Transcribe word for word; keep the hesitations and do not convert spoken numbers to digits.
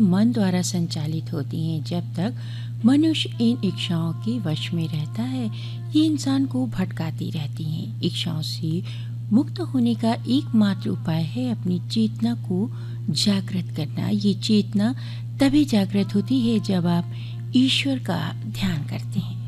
मन द्वारा संचालित होती हैं। जब तक मनुष्य इन इच्छाओं के वश में रहता है, ये इंसान को भटकाती रहती हैं। इच्छाओं से मुक्त होने का एकमात्र उपाय है अपनी चेतना को जागृत करना। ये चेतना तभी जागृत होती है जब आप ईश्वर का ध्यान करते हैं।